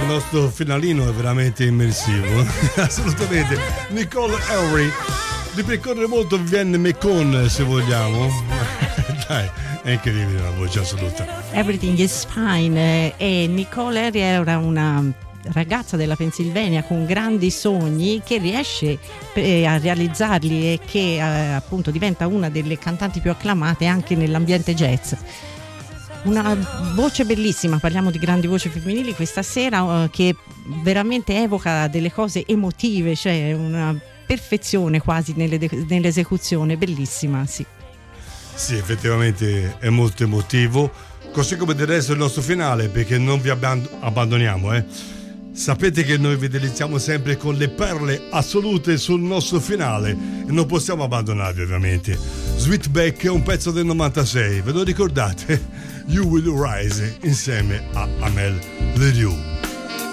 nostro finalino è veramente immersivo. Assolutamente. Nicole Henry di percorrere molto Vivienne Mecon, se vogliamo. Dai, è incredibile la voce assoluta. Everything is fine. E Nicole Henry era una ragazza della Pennsylvania con grandi sogni che riesce a realizzarli e che appunto diventa una delle cantanti più acclamate anche nell'ambiente jazz. Una voce bellissima, parliamo di grandi voci femminili questa sera, che veramente evoca delle cose emotive, cioè una perfezione quasi nell'esecuzione, bellissima, sì. Sì, effettivamente è molto emotivo, così come del resto il nostro finale, perché non vi abbandoniamo, Sapete che noi vi delizziamo sempre con le perle assolute sul nostro finale e non possiamo abbandonarvi, ovviamente. Sweetback è un pezzo del 96, ve lo ricordate? You Will Rise insieme a Amel Leroux.